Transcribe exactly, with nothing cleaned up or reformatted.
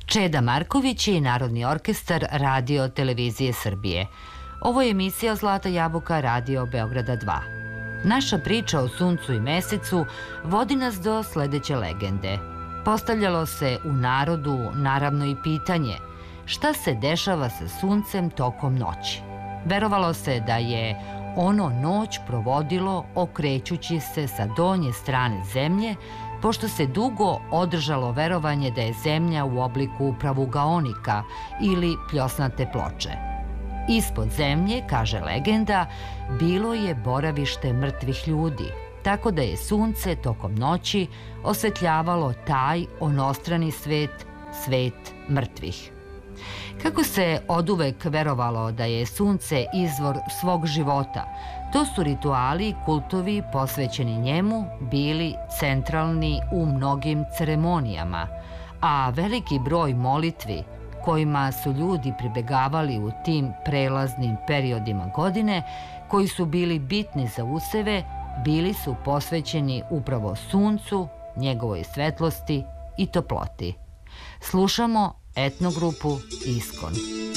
Čeda Marković i Narodni orkestar Radio televizije Srbije. Ovo je emisija Zlata jabuka Radio Beograda dva. Naša priča o suncu i mesecu vodi nas do sledeće legende. Postavljalo se u narodu naravno i pitanje šta se dešava sa suncem tokom noći. Verovalo se da je ono noć provodilo okrećući se sa donje strane zemlje, pošto se dugo održalo verovanje da je zemlja u obliku pravugaonika ili pljosnate ploče. Ispod zemlje, kaže legenda, bilo je boravište mrtvih ljudi, tako da je sunce tokom noći osvetljavalo taj onostrani svet, svet mrtvih. Kako se oduvek verovalo da je sunce izvor svog života, to su rituali i kultovi posvećeni njemu bili centralni u mnogim ceremonijama, a veliki broj molitvi kojima su ljudi pribegavali u tim prelaznim periodima godine, koji su bili bitni za useve, bili su posvećeni upravo suncu, njegovoj svetlosti i toploti. Slušamo etnogrupu Iskon.